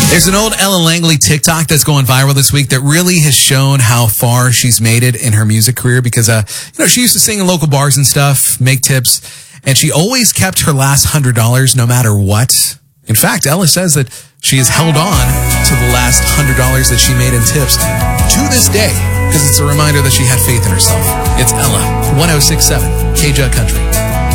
There's an old Ella Langley TikTok that's going viral this week that really has shown how far she's made it in her music career because, she used to sing in local bars and stuff, make tips, and she always kept her last $100 no matter what. In fact, Ella says that she has held on to the last $100 that she made in tips to this day because it's a reminder that she had faith in herself. It's Ella, 106.7 KJUG Country.